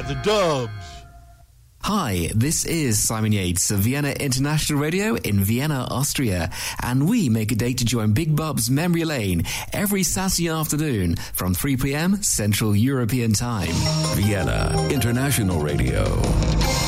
the dubs. Hi, this is Simon Yates of Vienna International Radio in Vienna, Austria, and we make a date to join Big Bub's Memory Lane every Saturday afternoon from 3 p.m. Central European Time. Vienna International Radio.